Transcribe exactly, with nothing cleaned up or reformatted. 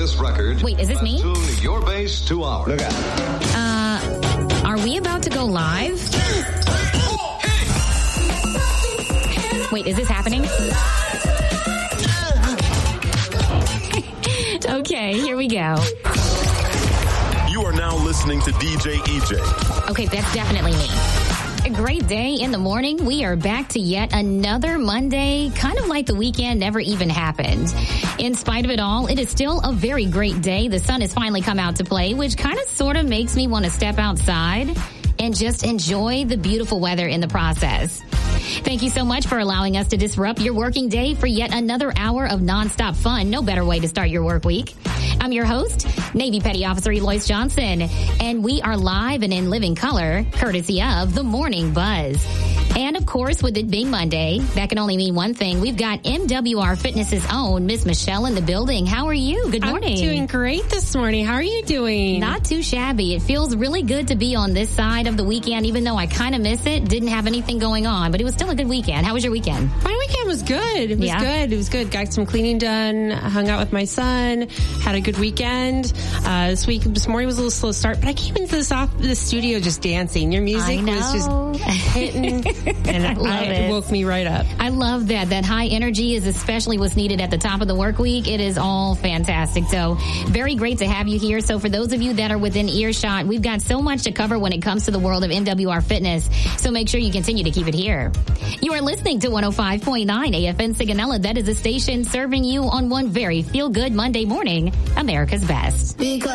this record. Wait, is this me? Tune your bass to ours. Look out. Uh, are we about to go live? Wait, is this happening? Okay, here we go. You are now listening to D J E J. Okay, that's definitely me. A great day in the morning. We are back to yet another Monday, kind of like the weekend never even happened. In spite of it all, it is still a very great day. The sun has finally come out to play, which kind of sort of makes me want to step outside and just enjoy the beautiful weather in the process. Thank you so much for allowing us to disrupt your working day for yet another hour of nonstop fun. No better way to start your work week. I'm your host, Navy Petty Officer Eloise Johnson, and we are live and in living color, courtesy of The Morning Buzz. And of course, with it being Monday, that can only mean one thing. We've got M W R Fitness's own Miss Michelle in the building. How are you? Good morning. I'm doing great this morning. How are you doing? Not too shabby. It feels really good to be on this side of the weekend, even though I kind of miss it. Didn't have anything going on, but it was still a good weekend. How was your weekend? My weekend was good. It was Yeah. good. It was good. Got some cleaning done. Hung out with my son. Had a good weekend. Uh, this week, this morning was a little slow start, but I came into this off the studio just dancing. Your music I know. was just hitting, and I love I, it. it woke me right up. I love that. That high energy is especially what's needed at the top of the work week. It is all fantastic. So very great to have you here. So for those of you that are within earshot, we've got so much to cover when it comes to the world of M W R Fitness. So make sure you continue to keep it here. You are listening to one oh five point nine A F N Sigonella. That is a station serving you on one very feel-good Monday morning, America's Best. Because